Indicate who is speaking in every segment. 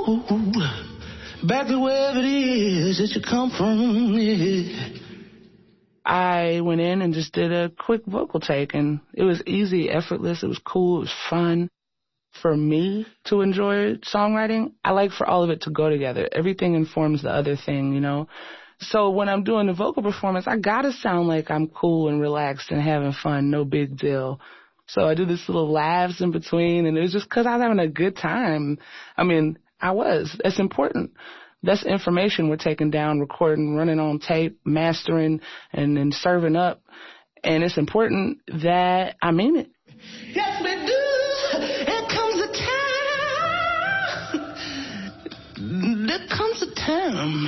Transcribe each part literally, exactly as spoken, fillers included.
Speaker 1: back to wherever it is that you come from, yeah.
Speaker 2: I went in and just did a quick vocal take, and it was easy, effortless, it was cool, it was fun. For me to enjoy songwriting, I like for all of it to go together. Everything informs the other thing, you know? So when I'm doing the vocal performance, I gotta sound like I'm cool and relaxed and having fun, no big deal. So I do this little laughs in between, and it was just because I was having a good time. I mean, I was. That's important. That's information we're taking down, recording, running on tape, mastering, and then serving up. And it's important that I mean it.
Speaker 1: Yes, we do. There comes a time. There comes a time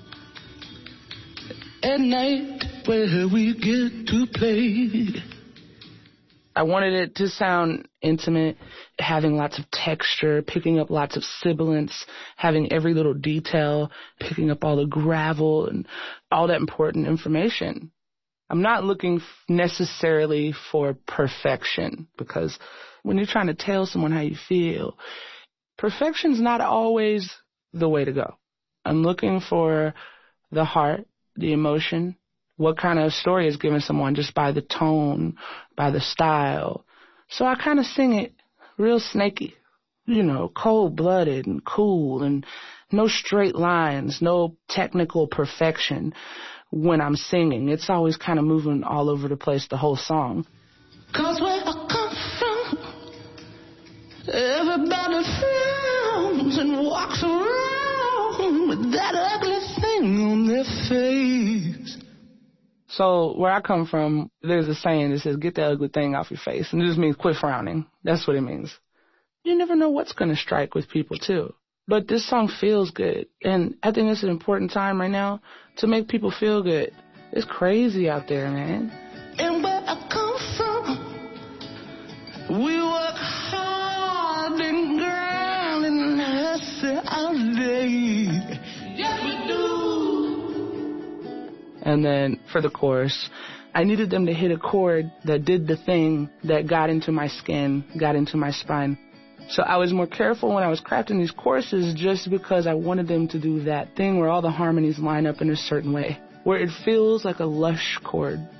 Speaker 1: at night where we get to play.
Speaker 2: I wanted it to sound intimate, having lots of texture, picking up lots of sibilance, having every little detail, picking up all the gravel and all that important information. I'm not looking necessarily for perfection, because when you're trying to tell someone how you feel, perfection's not always the way to go. I'm looking for the heart, the emotion, what kind of story is given someone just by the tone, by the style. So I kind of sing it real snaky, you know, cold-blooded and cool, and no straight lines, no technical perfection when I'm singing. It's always kind of moving all over the place, the whole song.
Speaker 1: 'Cause where I come from, everybody frowns and walks around with that ugly thing on their face.
Speaker 2: So where I come from, there's a saying that says, get that ugly thing off your face. And it just means quit frowning. That's what it means. You never know what's going to strike with people, too. But this song feels good. And I think it's an important time right now to make people feel good. It's crazy out there, man.
Speaker 1: And where I come from, we work hard and grind and hustle all day. Yes, we do.
Speaker 2: And then for the chorus, I needed them to hit a chord that did the thing that got into my skin, got into my spine. So I was more careful when I was crafting these choruses, just because I wanted them to do that thing where all the harmonies line up in a certain way, where it feels like a lush chord.